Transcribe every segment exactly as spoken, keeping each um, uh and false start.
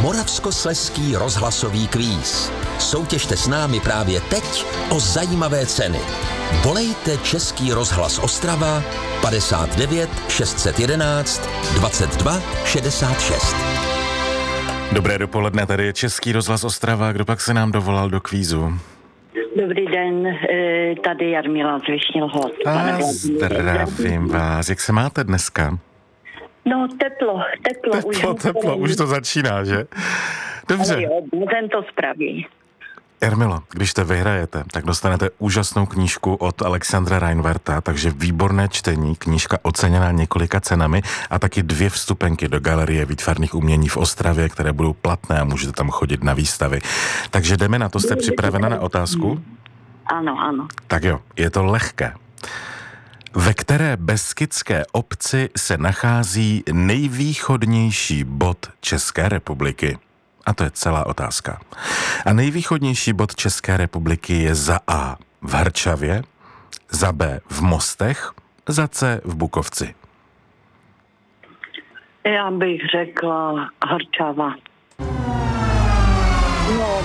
Moravskoslezský rozhlasový kvíz. Soutěžte s námi právě teď o zajímavé ceny. Volejte Český rozhlas Ostrava padesát devět šest set jedenáct dvacet dva šedesát šest. Dobré dopoledne, tady je Český rozhlas Ostrava. Kdo pak se nám dovolal do kvízu? Dobrý den, tady Jarmila z Vyšní Lhot. A zdravím vás. Jak se máte dneska? No, teplo, teplo. Teplo, už teplo, už to začíná, že? Dobře. Ale jo, ten to spraví. Jarmilo, když to vyhrajete, tak dostanete úžasnou knížku od Alexandra Reinwarta, takže výborné čtení, knížka oceněná několika cenami a taky dvě vstupenky do Galerie výtvarných umění v Ostravě, které budou platné a můžete tam chodit na výstavy. Takže jdeme na to, jste připravena na otázku? Ano, ano. Tak jo, je to lehké. Ve které beskydské obci se nachází nejvýchodnější bod České republiky? A to je celá otázka. A nejvýchodnější bod České republiky je za A v Hrčavě, za B v Mostech, za C v Bukovci. Já bych řekla Hrčava. No,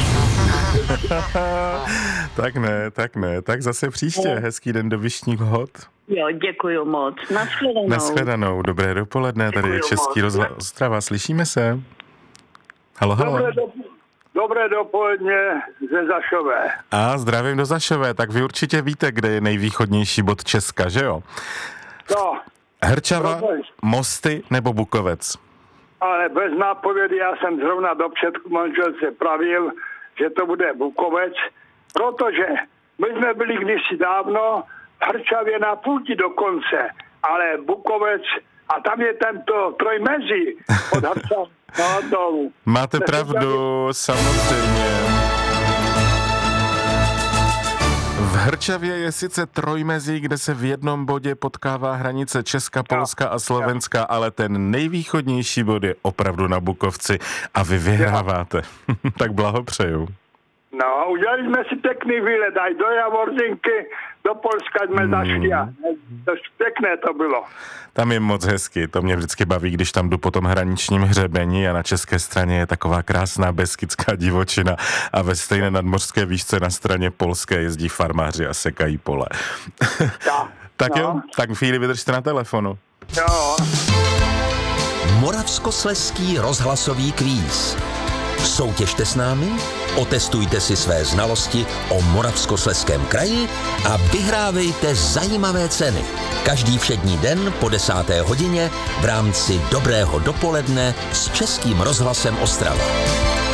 Tak ne, tak ne. Tak zase příště. Hezký den do Vyšních Lhot. Jo, děkuju moc. Nashledanou. Nashledanou. Dobré dopoledne. Tady je Český rozhlas Ostrava. Slyšíme se? Halo, halo. Dobré, do, dobré dopoledne ze Zašové. A zdravím do Zašové. Tak vy určitě víte, kde je nejvýchodnější bod Česka, že jo? No. Hrčava, Problém. Mosty nebo Bukovec? Ale bez nápovědy, já jsem zrovna dopředku manželce pravil, že to bude Bukovec, protože my jsme byli kdysi dávno v Hrčavě na půti dokonce, ale Bukovec a tam je tento trojmezí od Hrčavy. No, dolů. Máte pravdu, samozřejmě. V Hrčavě je sice trojmezí, kde se v jednom bodě potkává hranice Česka, Polska a Slovenska, ale ten nejvýchodnější bod je opravdu na Bukovci a vy vyhráváte. Tak blahopřeju. No, udělali jsme si pěkný výlet, aj do Javorzinky, do Polska jsme hmm. zašli a to pěkné to bylo. Tam je moc hezky, to mě vždycky baví, když tam jdu po tom hraničním hřebení a na české straně je taková krásná beskidská divočina a ve stejné nadmořské výšce na straně polské jezdí farmáři a sekají pole. Ja, tak no. jo, tak chvíli vydržte na telefonu. Jo. Moravskoslezský rozhlasový kvíz. Soutěžte s námi, otestujte si své znalosti o Moravskoslezském kraji a vyhrávejte zajímavé ceny. Každý všední den po desáté hodině v rámci Dobrého dopoledne s Českým rozhlasem Ostrava.